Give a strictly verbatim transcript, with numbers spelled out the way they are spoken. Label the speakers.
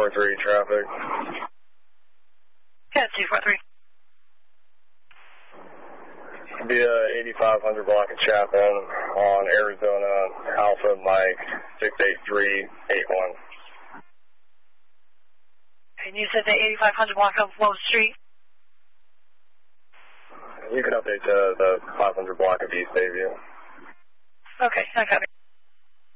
Speaker 1: four three traffic.
Speaker 2: Yeah, two four three.
Speaker 1: Be a eighty-five hundred block of Chapin on Arizona Alpha Mike six eight three eight one.
Speaker 2: And you said the eighty-five hundred block of Low Street?
Speaker 1: You can update to the five hundred block of East Bayview.
Speaker 2: Okay, I got it.